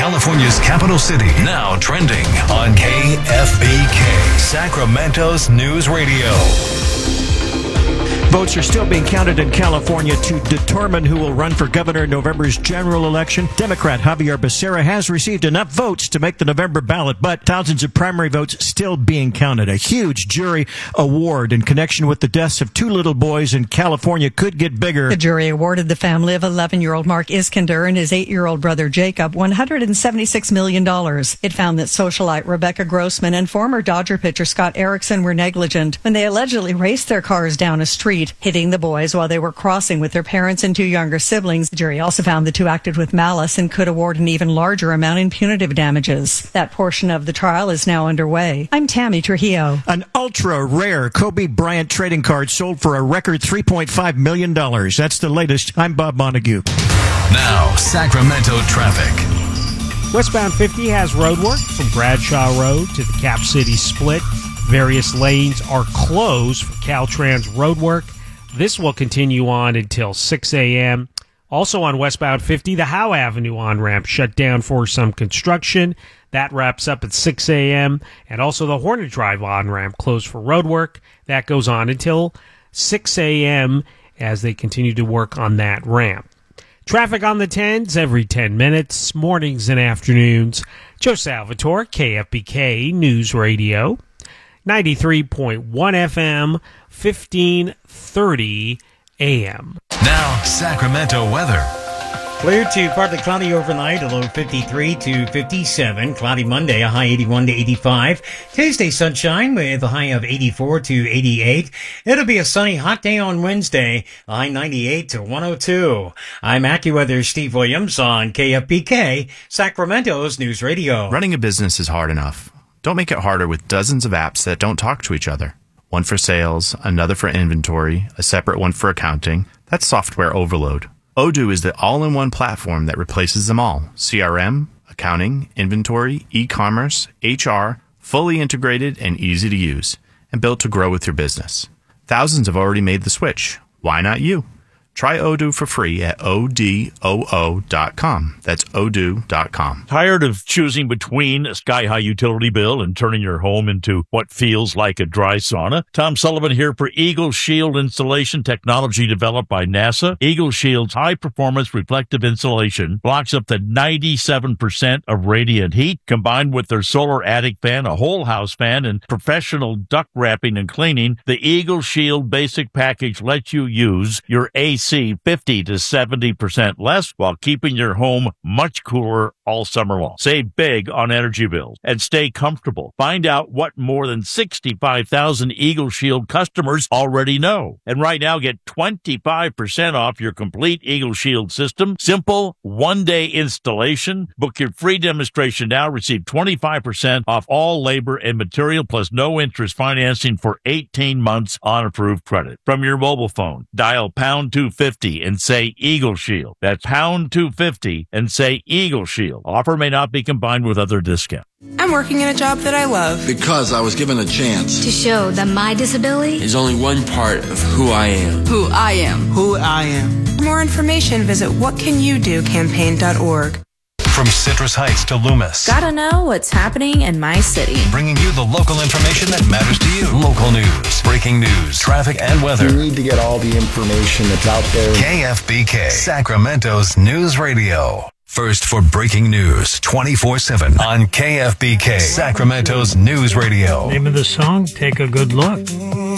California's capital city, now trending on KFBK, Sacramento's News Radio. Votes are still being counted in California to determine who will run for governor in November's general election. Democrat Javier Becerra has received enough votes to make the November ballot, but thousands of primary votes still being counted. A huge jury award in connection with the deaths of two little boys in California could get bigger. The jury awarded the family of 11-year-old Mark Iskander and his 8-year-old brother Jacob $176 million. It found that socialite Rebecca Grossman and former Dodger pitcher Scott Erickson were negligent when they allegedly raced their cars down a street, hitting the boys while they were crossing with their parents and two younger siblings. The jury also found the two acted with malice and could award an even larger amount in punitive damages. That portion of the trial is now underway. I'm Tammy Trujillo. An ultra-rare Kobe Bryant trading card sold for a record $3.5 million. That's the latest. I'm Bob Montague. Now, Sacramento traffic. Westbound 50 has roadwork from Bradshaw Road to the Cap City split. Various lanes are closed for Caltrans roadwork. This will continue on until 6 a.m. Also on westbound 50, the Howe Avenue on-ramp shut down for some construction. That wraps up at 6 a.m. And also the Hornet Drive on-ramp closed for roadwork. That goes on until 6 a.m. as they continue to work on that ramp. Traffic on the 10s every 10 minutes, mornings and afternoons. Joe Salvatore, KFBK News Radio. 93.1 FM, 1530 AM. Now, Sacramento weather. Clear to partly cloudy overnight, a low 53 to 57. Cloudy Monday, a high 81 to 85. Tuesday, sunshine with a high of 84 to 88. It'll be a sunny, hot day on Wednesday, a high 98 to 102. I'm AccuWeather's Steve Williams on KFBK, Sacramento's News Radio. Running a business is hard enough. Don't make it harder with dozens of apps that don't talk to each other. One for sales, another for inventory, a separate one for accounting. That's software overload. Odoo is the all-in-one platform that replaces them all. CRM, accounting, inventory, e-commerce, HR, fully integrated and easy to use, and built to grow with your business. Thousands have already made the switch. Why not you? Try Odoo for free at odoo.com. That's odoo.com. Tired of choosing between a sky-high utility bill and turning your home into what feels like a dry sauna? Tom Sullivan here for Eagle Shield Insulation Technology developed by NASA. Eagle Shield's high-performance reflective insulation blocks up to 97% of radiant heat. Combined with their solar attic fan, a whole house fan, and professional duct wrapping and cleaning, the Eagle Shield basic package lets you use your AC 50 to 70% less while keeping your home much cooler all summer long. Save big on energy bills and stay comfortable. Find out what more than 65,000 Eagle Shield customers already know. And right now, get 25% off your complete Eagle Shield system. Simple one-day installation. Book your free demonstration now. Receive 25% off all labor and material plus no interest financing for 18 months on approved credit. From your mobile phone, dial pound 250 and say Eagle Shield. That's pound 250 and say Eagle Shield. Offer may not be combined with other discounts. I'm working in a job that I love. Because I was given a chance. To show that my disability is only one part of who I am. Who I am. Who I am. For more information, visit whatcanyoudocampaign.org. From Citrus Heights to Loomis. Gotta know what's happening in my city. Bringing you the local information that matters to you. Local news, breaking news, traffic, and weather. You need to get all the information that's out there. KFBK, Sacramento's News Radio. First for breaking news 24/7 on KFBK, Sacramento's News Radio. Name of the song, Take a Good Look.